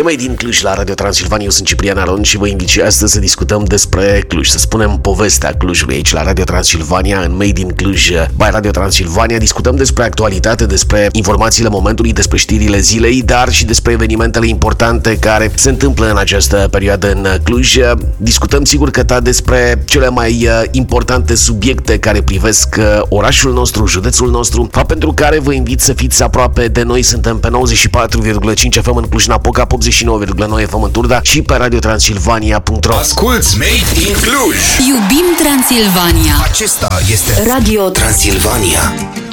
E mai din Cluj la Radio Transilvania, eu sunt Ciprian Aron și vă invit și astăzi să discutăm despre Cluj, să spunem povestea Clujului aici la Radio Transilvania, în Made in Cluj by Radio Transilvania. Discutăm despre actualitate, despre informațiile momentului, despre știrile zilei, dar și despre evenimentele importante care se întâmplă în această perioadă în Cluj. Discutăm sigur că despre cele mai importante subiecte care privesc orașul nostru, județul nostru, fapt pentru care vă invit să fiți aproape de noi. Suntem pe 94,5 FM în Cluj-Napoca, 89,9 FM în Turda și pe radiotransilvania.ro. Asculți Made in Cluj! Iubim Transilvania! Acesta este Radio Transilvania.